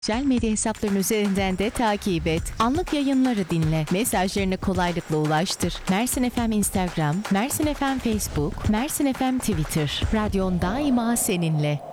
Sosyal medya hesapların üzerinden de takip et. Anlık yayınları dinle. Mesajlarını kolaylıkla ulaştır. Mersin FM Instagram, Mersin FM Facebook, Mersin FM Twitter. Radyon daima seninle.